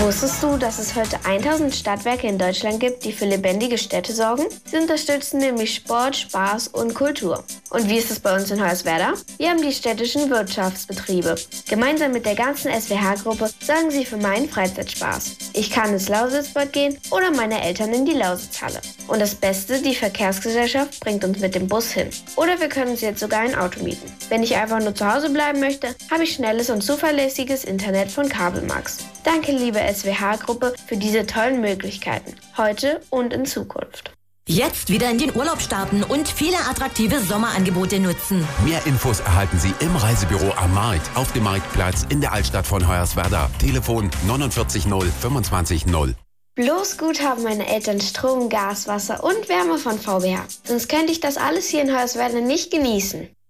Wusstest du, dass es heute 1000 Stadtwerke in Deutschland gibt, die für lebendige Städte sorgen? Sie unterstützen nämlich Sport, Spaß und Kultur. Und wie ist es bei uns in Hoyerswerda? Wir haben die städtischen Wirtschaftsbetriebe. Gemeinsam mit der ganzen SWH-Gruppe sorgen sie für meinen Freizeitspaß. Ich kann ins Lausitzbad gehen oder meine Eltern in die Lausitzhalle. Und das Beste, die Verkehrsgesellschaft bringt uns mit dem Bus hin. Oder wir können uns jetzt sogar ein Auto mieten. Wenn ich einfach nur zu Hause bleiben möchte, habe ich schnelles und zuverlässiges Internet von Kabelmax. Danke, liebe SWH-Gruppe, für diese tollen Möglichkeiten, heute und in Zukunft. Jetzt wieder in den Urlaub starten und viele attraktive Sommerangebote nutzen. Mehr Infos erhalten Sie im Reisebüro am Markt, auf dem Marktplatz in der Altstadt von Hoyerswerda. Telefon 49 0 25 0. Bloß gut haben meine Eltern Strom, Gas, Wasser und Wärme von VBH. Sonst könnte ich das alles hier in Hoyerswerda nicht genießen.